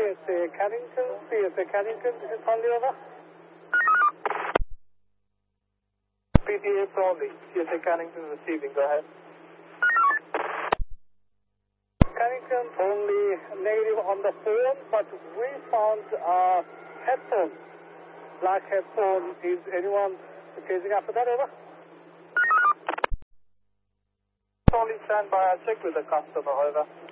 CSA Cannington, this is Conley, over. PTA Conley, CSA Cannington receiving, go ahead. Cannington, only negative on the phone, but we found headphone, black headphone. Is anyone chasing after that, over? Only stand by, I'll check with the customer, over.